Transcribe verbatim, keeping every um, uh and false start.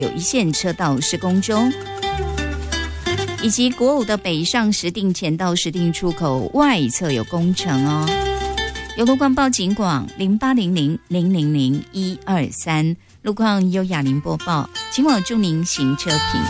有一线车道施工中，以及国五的北上石碇前到石碇出口外侧有工程哦。有路况报警广零八零零零零零一二三，路况由雅玲播报，请我祝您行车平安。